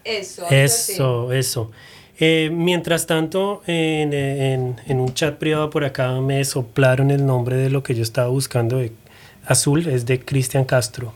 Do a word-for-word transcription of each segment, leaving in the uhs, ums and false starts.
Eso, Eso, eso. Eh, mientras tanto, en, en, en un chat privado por acá me soplaron el nombre de lo que yo estaba buscando. De Azul, es de Cristian Castro.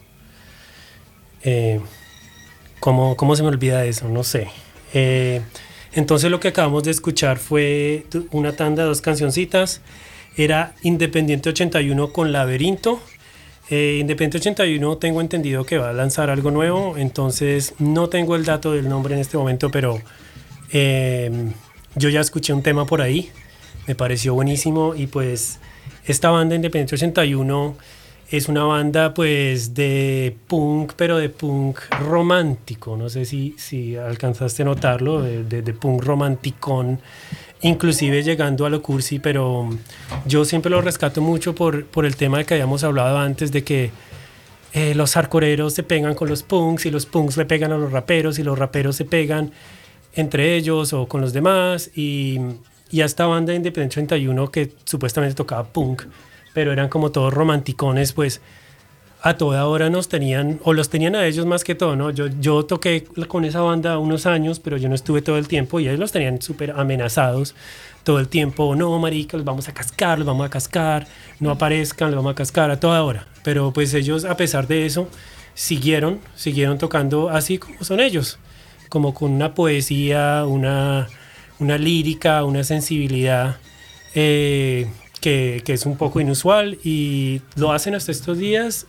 Eh, ¿cómo, ¿Cómo se me olvida eso? No sé. Eh, entonces lo que acabamos de escuchar fue una tanda de dos cancioncitas. Era Independiente ochenta y uno con Laberinto. Eh, Independiente ochenta y uno tengo entendido que va a lanzar algo nuevo, entonces no tengo el dato del nombre en este momento, pero eh, yo ya escuché un tema por ahí, me pareció buenísimo y pues esta banda Independiente ochenta y uno es una banda pues de punk, pero de punk romántico, no sé si, si alcanzaste a notarlo, de, de, de punk romanticón, inclusive llegando a lo cursi, pero yo siempre lo rescato mucho por, por el tema de que habíamos hablado antes, de que eh, los hardcoreeros se pegan con los punks y los punks le pegan a los raperos y los raperos se pegan entre ellos o con los demás, y, y a esta banda de Independiente ochenta y uno que supuestamente tocaba punk, pero eran como todos romanticones, pues a toda hora nos tenían, o los tenían a ellos más que todo, ¿no? Yo, yo toqué con esa banda unos años, pero yo no estuve todo el tiempo y ellos los tenían súper amenazados todo el tiempo. No, marica, los vamos a cascar, los vamos a cascar, no aparezcan, los vamos a cascar a toda hora. Pero pues ellos, a pesar de eso, siguieron, siguieron tocando así como son ellos, como con una poesía, una, una lírica, una sensibilidad eh, que, que es un poco inusual, y lo hacen hasta estos días.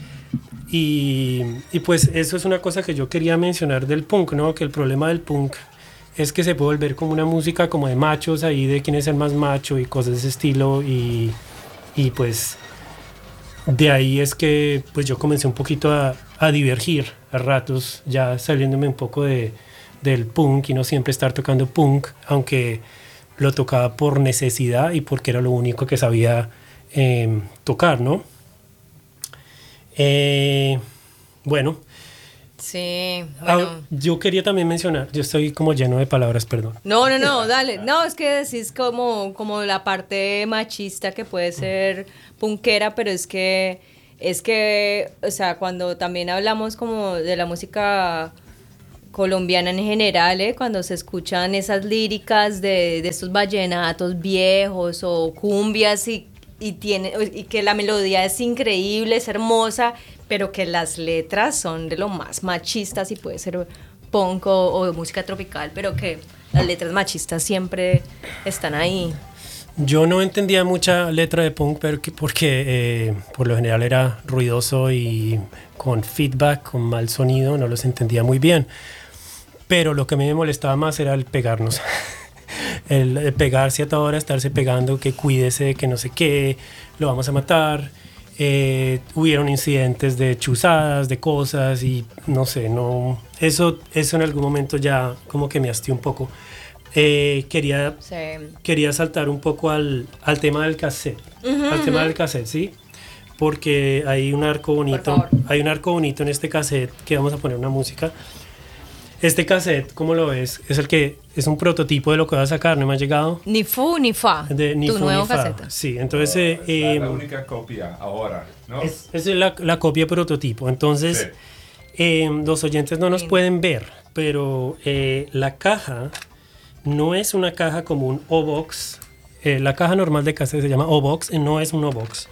Y, y pues eso es una cosa que yo quería mencionar del punk, ¿no? Que el problema del punk es que se puede volver como una música como de machos ahí, de quién es el más macho y cosas de ese estilo, y, y pues de ahí es que pues yo comencé un poquito a, a divergir a ratos, ya saliéndome un poco de, del punk y no siempre estar tocando punk, aunque lo tocaba por necesidad y porque era lo único que sabía eh, tocar, ¿no? Eh, bueno, sí, bueno. Ah, yo quería también mencionar, yo estoy como lleno de palabras, perdón. No, no, no, dale. No, es que decís como, como la parte machista que puede ser punkera, pero es que, es que, o sea, cuando también hablamos como de la música colombiana en general, ¿eh? Cuando se escuchan esas líricas de, de estos vallenatos viejos o cumbias y y tiene y que la melodía es increíble, es hermosa, pero que las letras son de lo más machistas, y puede ser punk o, o música tropical, pero que las letras machistas siempre están ahí. Yo no entendía mucha letra de punk porque eh, por lo general era ruidoso y con feedback, con mal sonido, no los entendía muy bien, pero lo que a mí me molestaba más era el pegarnos. El, el pegarse a toda hora, estarse pegando, que cuídese, que no sé qué, lo vamos a matar. Eh, hubieron incidentes de chuzadas, de cosas, y no sé, no, eso, eso en algún momento ya como que me hastió un poco. Eh, quería, Sí. quería saltar un poco al, al tema del cassette, Uh-huh, al tema uh-huh. del cassette, ¿sí? Porque hay un arco bonito, hay un arco bonito en este cassette que vamos a poner una música. Este cassette, ¿cómo lo ves? Es el que es un prototipo de lo que va a sacar, ¿no me ha llegado? Ni fu ni fa. De, ni tu fu, nuevo ni fa. cassette. Sí, entonces eh, es la, eh, la única copia ahora, ¿no? es, es la, la copia prototipo. Entonces, Sí. eh, los oyentes no nos Sí. pueden ver, pero eh, la caja no es una caja como un O-Box. Eh, la caja normal de cassette se llama O-Box, eh, no es un O-Box.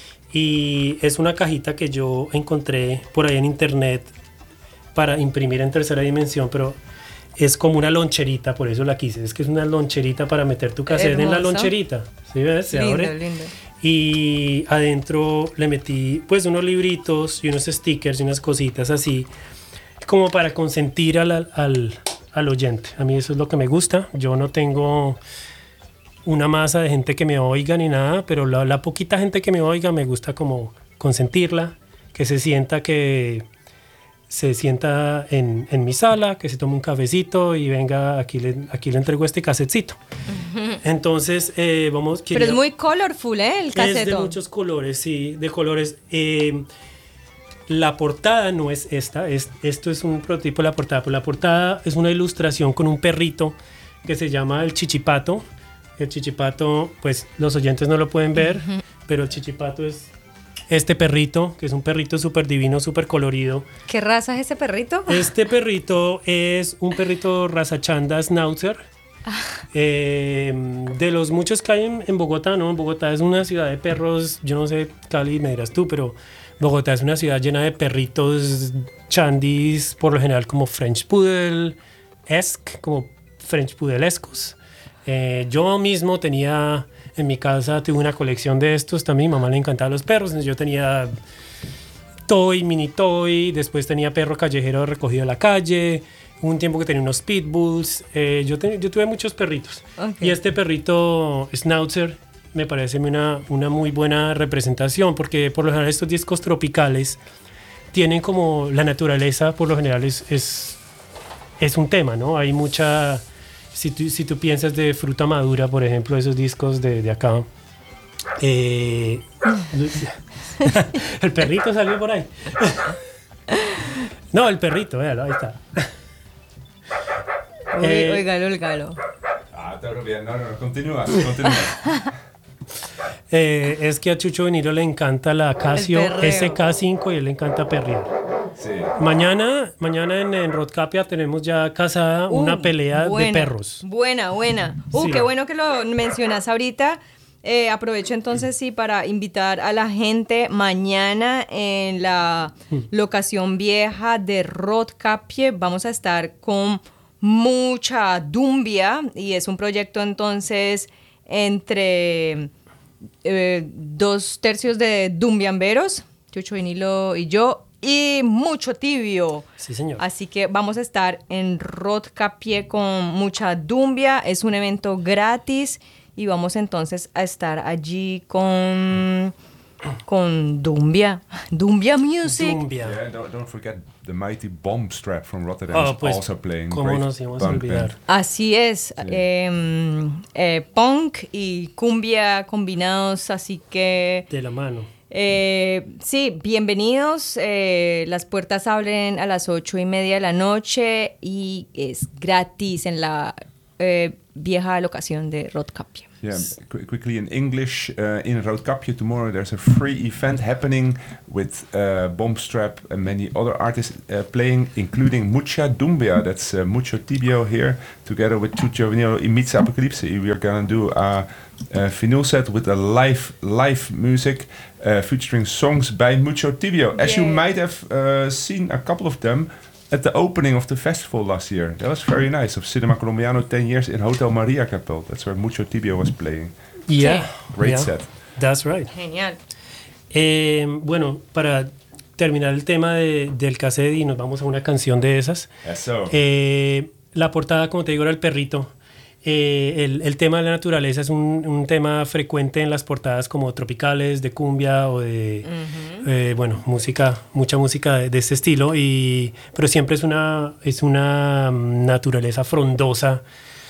Y es una cajita que yo encontré por ahí en internet para imprimir en tercera dimensión, pero es como una loncherita, por eso la quise. Es que es una loncherita para meter tu cassette en la Hermoso. loncherita. ¿Sí ves? Se Lindo, abre. lindo. Y adentro le metí pues unos libritos y unos stickers y unas cositas así, como para consentir al, al, al oyente. A mí eso es lo que me gusta. Yo no tengo una masa de gente que me oiga ni nada, pero la, la poquita gente que me oiga me gusta como consentirla, que se sienta que se sienta en, en mi sala, que se tome un cafecito y venga, aquí le, aquí le entrego este casetcito. Uh-huh. Entonces, eh, vamos... Pero es muy colorful, ¿eh? El caseto. Es de muchos colores, sí, de colores. Eh, la portada no es esta, es, esto es un prototipo de la portada, pero la portada es una ilustración con un perrito que se llama el Chichipato. El Chichipato, pues los oyentes no lo pueden ver, uh-huh. pero el Chichipato es este perrito, que es un perrito súper divino, súper colorido. ¿Qué raza es ese perrito? Este perrito es un perrito raza chanda schnauzer. Eh, de los muchos que hay en, en Bogotá, ¿no? Bogotá es una ciudad de perros, yo no sé, Cali, me dirás tú, pero Bogotá es una ciudad llena de perritos chandis, por lo general como French Poodle-esque, como French Poodle-escos. Eh, yo mismo tenía, en mi casa tuve una colección de estos, también a mi mamá le encantaban los perros, entonces yo tenía toy, mini toy, después tenía perro callejero recogido de la calle, un tiempo que tenía unos pitbulls, eh, yo, te, yo tuve muchos perritos. Okay. Y este perrito Schnauzer me parece una, una muy buena representación, porque por lo general estos discos tropicales tienen como la naturaleza, por lo general es, es, es un tema, ¿no? Hay mucha... Si tú, si tú piensas de Fruta Madura, por ejemplo, esos discos de, de acá, eh, el perrito salió por ahí. No, el perrito, véalo, ahí está. Uy, eh, oígalo, oígalo. Ah, está bien, no, no, continúa, continúa. Eh, es que a Chucho Beniro le encanta la Casio S K cinco y a él le encanta perrear. Sí. Mañana, mañana en, en Rodcapia tenemos ya casada uh, una pelea buena, de perros. Buena, buena. Uh, sí. Qué bueno que lo mencionas ahorita. Eh, aprovecho entonces sí para invitar a la gente mañana en la mm. locación vieja de Rodcapie. Vamos a estar con mucha dumbia y es un proyecto entonces entre eh, dos tercios de dumbiamberos, Chucho Vinilo y yo, y mucho tibio. Sí, señor. Así que vamos a estar en Rodcapie con mucha dumbia. Es un evento gratis y vamos entonces a estar allí con con Dumbia. Dumbia Music. Dumbia. Yeah, don't, don't forget the mighty Bombstrap from Rotterdam oh, is pues, also playing. ¿Cómo nos íbamos a olvidar? Band. Así es. Sí. Eh, eh, punk y cumbia combinados, así que... De la mano. Eh, sí, bienvenidos. Eh, las puertas abren a las ocho y media de la noche y es gratis en la eh, vieja locación de Rodcapie. Yeah, qu- quickly in English, uh, in Roodkapje tomorrow there's a free event happening with uh, Bombstrap and many other artists uh, playing, including Mucha Dumbia, that's uh, Mucho Tibio here, together with Chucho Vinilo in Mitza Apocalypse. We are gonna do a, a vinyl set with a live live music uh, featuring songs by Mucho Tibio. As yeah. you might have uh, seen a couple of them at the opening of the festival last year. That was very nice. Of Cinema Colombiano, ten years in Hotel Maria Capel. That's where Mucho Tibio was playing. Yeah. Great yeah. set. That's right. Genial. Eh, bueno, para terminar el tema de, del cassette y nos vamos a una canción de esas. Eso. Eh, la portada, como te digo, era el perrito. Eh, el, el tema de la naturaleza es un, un tema frecuente en las portadas como tropicales, de cumbia o de, uh-huh. eh, bueno, música, mucha música de, de este estilo, y, pero siempre es una, es una naturaleza frondosa,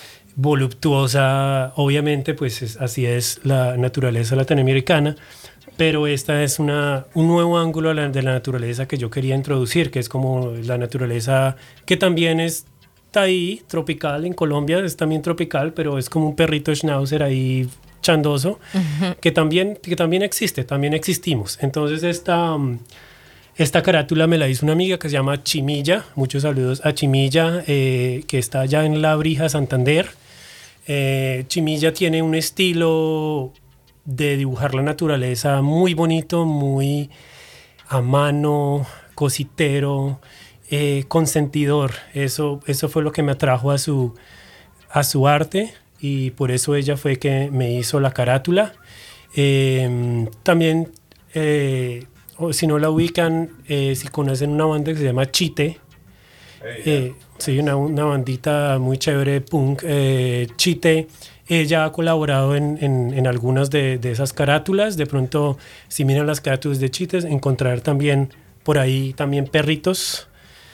voluptuosa, obviamente, pues es, así es la naturaleza latinoamericana, pero esta es una, un nuevo ángulo de la, de la naturaleza que yo quería introducir, que es como la naturaleza que también es está ahí, tropical, en Colombia es también tropical, pero es como un perrito schnauzer ahí chandoso, uh-huh. que, también, que también existe, también existimos. Entonces esta, esta carátula me la hizo una amiga que se llama Chimilla, muchos saludos a Chimilla, eh, que está allá en La Brija, Santander. Eh, Chimilla tiene un estilo de dibujar la naturaleza muy bonito, muy a mano, cositero, Eh, consentidor. Eso, eso fue lo que me atrajo a su, a su arte y por eso ella fue que me hizo la carátula. Eh, también, eh, o si no la ubican, eh, si conocen una banda que se llama Chite, hey, yeah. eh, sí, una, una bandita muy chévere, punk, eh, Chite. Ella ha colaborado en, en, en algunas de, de esas carátulas. De pronto, si miran las carátulas de Chite, encontrar también por ahí también perritos.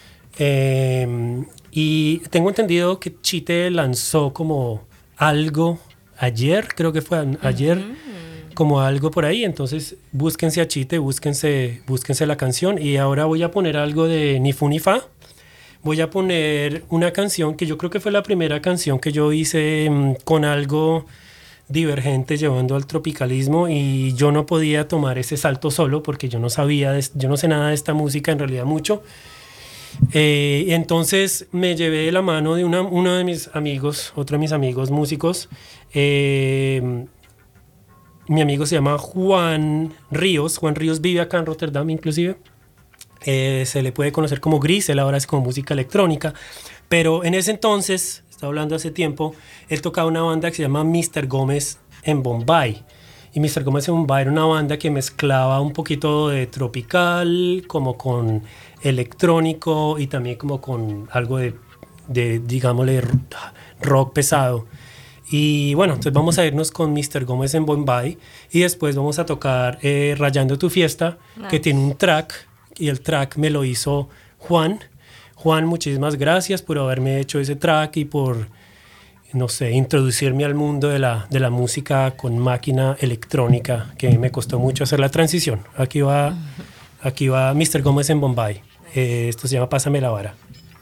Eh, y tengo entendido que Chite lanzó como algo ayer, creo que fue ayer, uh-huh. como algo por ahí. Entonces búsquense a Chite, búsquense, búsquense la canción. Y ahora voy a poner algo de Ni Fu Ni Fa. Voy a poner una canción que yo creo que fue la primera canción que yo hice um, con algo Divergente llevando al tropicalismo, y yo no podía tomar ese salto solo porque yo no sabía, de, yo no sé nada de esta música en realidad mucho. Eh, entonces me llevé de la mano de una, uno de mis amigos, otro de mis amigos músicos. Eh, mi amigo se llama Juan Ríos. Juan Ríos vive acá en Rotterdam inclusive. Eh, se le puede conocer como Gris, él ahora es como música electrónica. Pero en ese entonces, está hablando hace tiempo, él tocaba una banda que se llama mister Gómez en Bombay. Y mister Gómez en Bombay era una banda que mezclaba un poquito de tropical, como con electrónico y también como con algo de, de digámosle, rock pesado. Y bueno, entonces vamos a irnos con mister Gómez en Bombay y después vamos a tocar eh, Rayando tu Fiesta, nice. Que tiene un track, y el track me lo hizo Juan. Juan, muchísimas gracias por haberme hecho ese track y por, no sé, introducirme al mundo de la, de la música con máquina electrónica, que me costó mucho hacer la transición. Aquí va, aquí va mister Gómez en Bombay. Eh, esto se llama Pásame la vara.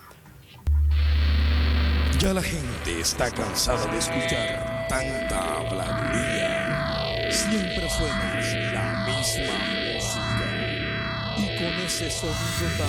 Ya la gente está cansada de escuchar tanta habladuría. Siempre suena la misma música y con ese sonido tan